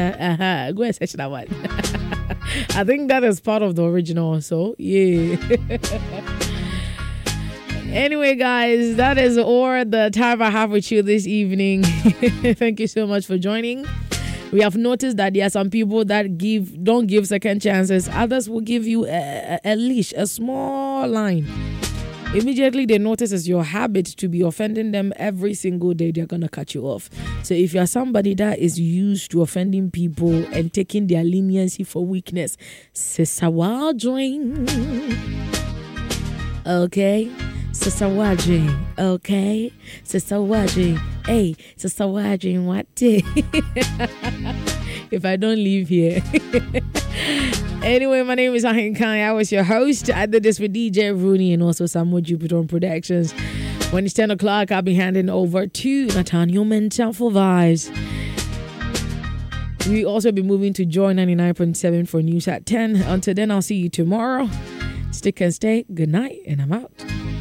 Go and search that one. I think that is part of the original, so yeah. Anyway, guys, that is all the time I have with you this evening. Thank you so much for joining. We have noticed that there are some people that don't give second chances. Others will give you a leash, a small line. Immediately they notice it's your habit to be offending them every single day, they're going to cut you off. So if you're somebody that is used to offending people and taking their leniency for weakness, Sister Waldring. Okay? Sister Waldring. Okay? Sister Waldring. Hey, Sister Waldring, what day? If I don't leave here. Anyway, my name is Ahin Kai. I was your host. I did this with DJ Rooney and also Samuel Jupiter Productions. When it's 10 o'clock, I'll be handing over to Nathaniel Mental for vibes. We also be moving to Joy 99.7 for news at 10. Until then, I'll see you tomorrow. Stick and stay. Good night, and I'm out.